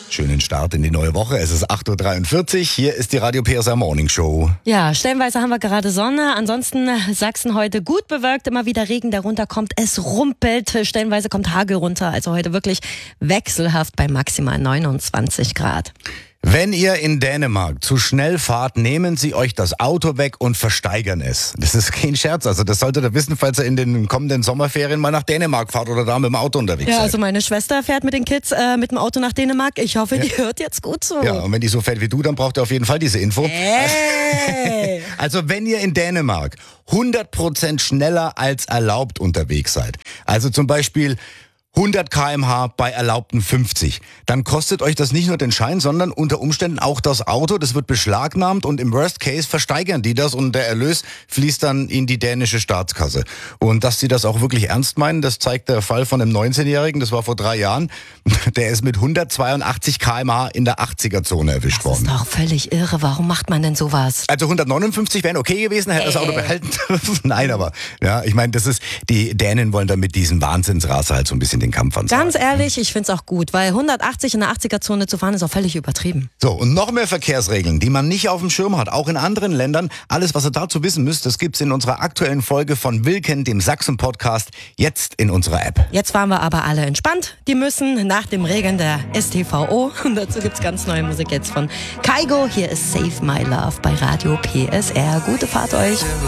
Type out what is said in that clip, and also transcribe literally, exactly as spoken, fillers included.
Schönen Start in die neue Woche. Es ist acht Uhr dreiundvierzig. Hier ist die Radio P S R Morning Show. Ja, stellenweise haben wir gerade Sonne. Ansonsten Sachsen heute gut bewölkt. Immer wieder Regen, darunter kommt es rumpelt. Stellenweise kommt Hagel runter. Also heute wirklich wechselhaft bei maximal neunundzwanzig Grad. Wenn ihr in Dänemark zu schnell fahrt, nehmen sie euch das Auto weg und versteigern es. Das ist kein Scherz. Also das solltet ihr wissen, falls ihr in den kommenden Sommerferien mal nach Dänemark fahrt oder da mit dem Auto unterwegs Ja, seid. also meine Schwester fährt mit den Kids äh, mit dem Auto nach Dänemark. Ich hoffe, die hört jetzt gut zu. Ja, und wenn die so fährt wie du, dann braucht ihr auf jeden Fall diese Info. Hey. Also wenn ihr in Dänemark hundert Prozent schneller als erlaubt unterwegs seid, also zum Beispiel hundert Kilometer pro Stunde bei erlaubten fünfzig. Dann kostet euch das nicht nur den Schein, sondern unter Umständen auch das Auto. Das wird beschlagnahmt und im Worst Case versteigern die das und der Erlös fließt dann in die dänische Staatskasse. Und dass sie das auch wirklich ernst meinen, das zeigt der Fall von einem neunzehnjährigen, das war vor drei Jahren. Der ist mit hundertzweiundachtzig Kilometer pro Stunde in der achtziger-Zone erwischt worden. Das ist doch völlig irre. Warum macht man denn sowas? Also hundertneunundfünfzig wären okay gewesen, hätte das Auto behalten dürfen. Nein, aber ja, ich meine, das ist, die Dänen wollen dann mit diesem Wahnsinnsraser halt so ein bisschen den Kampf ansagen. Ganz ehrlich, ich find's auch gut, weil hundertachtzig in der achtziger-Zone zu fahren ist auch völlig übertrieben. So, und noch mehr Verkehrsregeln, die man nicht auf dem Schirm hat, auch in anderen Ländern. Alles, was ihr dazu wissen müsst, das gibt's in unserer aktuellen Folge von Wilken, dem Sachsen-Podcast, jetzt in unserer App. Jetzt waren wir aber alle entspannt. Die müssen nach dem Regen der S T V O. Und dazu gibt's ganz neue Musik jetzt von Kaigo. Hier ist Save My Love bei Radio P S R. Gute Fahrt euch.